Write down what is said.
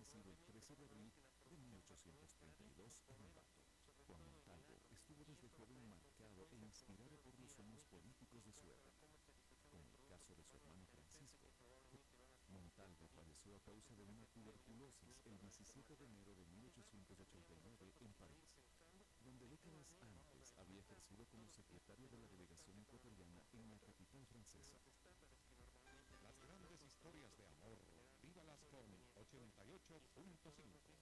nacido el 13 de abril de 1832 en Ambato. Juan Montalvo estuvo desde joven marcado e inspirado por los sueños políticos de su época. Como el caso de su hermano Francisco, Montalvo falleció a causa de una tuberculosis el 17 de enero de 1889 en París, donde décadas antes había ejercido como secretario de la delegación ecuatoriana en la capital francesa. Las grandes historias de amor, vívalas con 88.5.